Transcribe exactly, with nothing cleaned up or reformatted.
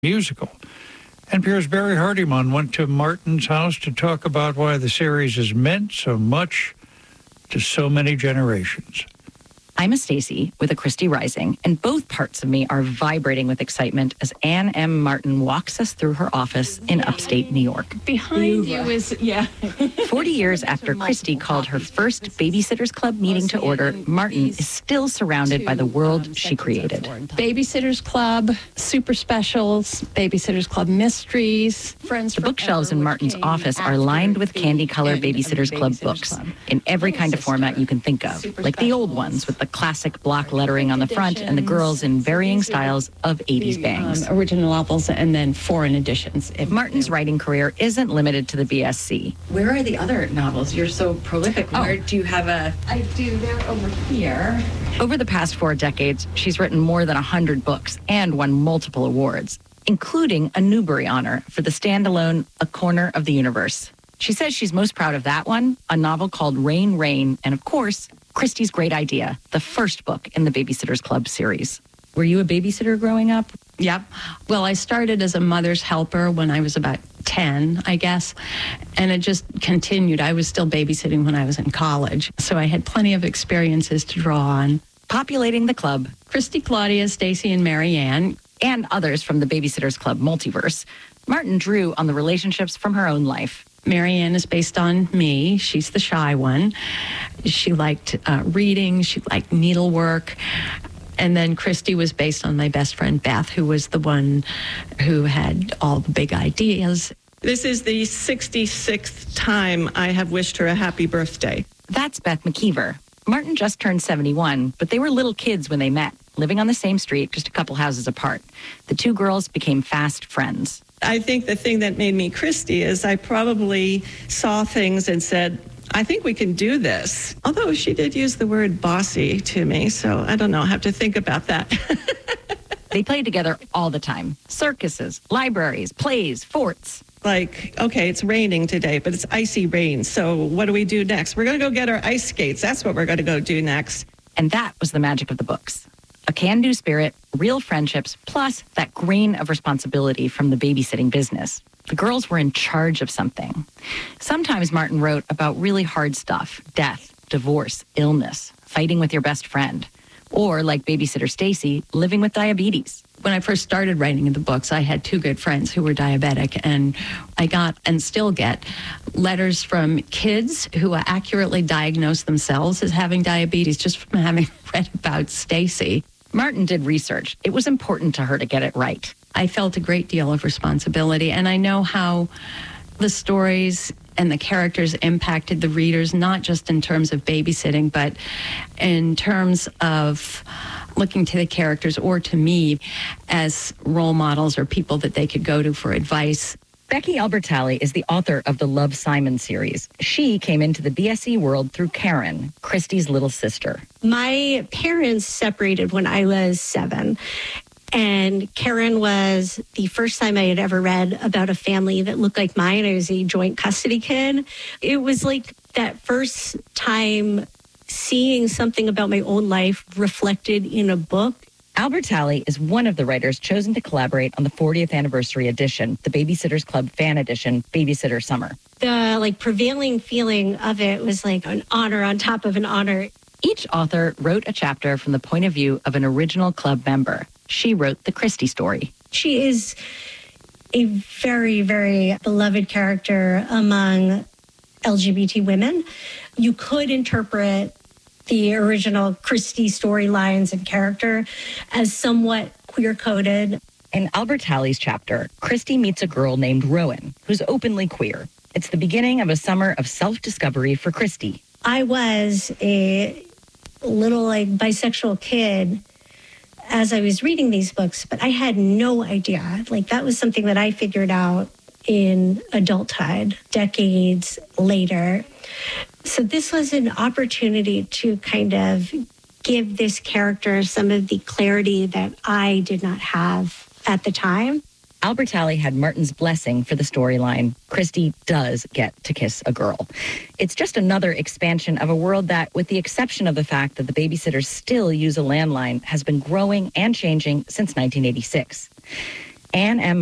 musical. N P R's Barry Hardiman went to Martin's house to talk about why the series has meant so much to so many generations. I'm a Stacy with a Christie Rising, and both parts of me are vibrating with excitement as Anne M. Martin walks us through her office in upstate New York. Behind you is, yeah. Forty years after Christie called her first Babysitters Club meeting to order, Martin is still surrounded by the world she created. Babysitters Club, Super Specials, Babysitters Club Mysteries, Friends. The bookshelves in Martin's office are lined with candy-color Babysitters Club books in every kind of format you can think of, like the old ones with the classic block lettering on the front and the girls in varying styles of eighties bangs. Um, original novels and then foreign editions. Martin's writing career isn't limited to the B S C. Where are the other novels? You're so prolific. Where oh, do you have a... I do. They're over here. Over the past four decades, she's written more than one hundred books and won multiple awards, including a Newbery Honor for the standalone A Corner of the Universe. She says she's most proud of that one, a novel called Rain, Rain, and of course, Christie's Great Idea, the first book in the Babysitters Club series. Were you a babysitter growing up? Yep. Well, I started as a mother's helper when I was about ten, I guess, and it just continued. I was still babysitting when I was in college, so I had plenty of experiences to draw on. Populating the club, Christy, Claudia, Stacy, and Mary Ann, and others from the Babysitters Club multiverse, Martin drew on the relationships from her own life. Mary Ann is based on me. She's the shy one. She liked uh, reading. She liked needlework. And then Christy was based on my best friend, Beth, who was the one who had all the big ideas. This is the sixty-sixth time I have wished her a happy birthday. That's Beth McKeever. Martin just turned seventy-one, but they were little kids when they met, living on the same street, just a couple houses apart. The two girls became fast friends. I think the thing that made me Christy is I probably saw things and said, I think we can do this. Although she did use the word bossy to me, so I don't know, I have to think about that. They played together all the time. Circuses, libraries, plays, forts. Like, okay, it's raining today, but it's icy rain, so what do we do next? We're going to go get our ice skates. That's what we're going to go do next. And that was the magic of the books. A can-do spirit, real friendships, plus that grain of responsibility from the babysitting business. The girls were in charge of something. Sometimes Martin wrote about really hard stuff, death, divorce, illness, fighting with your best friend, or, like babysitter Stacy, living with diabetes. When I first started writing the books, I had two good friends who were diabetic, and I got and still get letters from kids who accurately diagnosed themselves as having diabetes just from having read about Stacy. Martin did research. It was important to her to get it right. I felt a great deal of responsibility, and I know how the stories and the characters impacted the readers, not just in terms of babysitting, but in terms of looking to the characters or to me as role models or people that they could go to for advice. Becky Albertalli is the author of the Love, Simon series. She came into the B S E world through Karen, Christie's little sister. My parents separated when I was seven. And Karen was the first time I had ever read about a family that looked like mine. I was a joint custody kid. It was like that first time seeing something about my own life reflected in a book. Albertalli is one of the writers chosen to collaborate on the fortieth anniversary edition, the Babysitters Club fan edition, Babysitter Summer. The like prevailing feeling of it was like an honor on top of an honor. Each author wrote a chapter from the point of view of an original club member. She wrote the Christie story. She is a very, very beloved character among L G B T women. You could interpret the original Christie storylines and character as somewhat queer-coded. In Albertalli's chapter, Christie meets a girl named Rowan, who's openly queer. It's the beginning of a summer of self-discovery for Christie. I was a little, like, bisexual kid as I was reading these books, but I had no idea. Like, that was something that I figured out in adulthood, decades later. So this was an opportunity to kind of give this character some of the clarity that I did not have at the time. Albertalli had Martin's blessing for the storyline. Christie does get to kiss a girl. It's just another expansion of a world that, with the exception of the fact that the babysitters still use a landline, has been growing and changing since nineteen eighty-six. Anne M.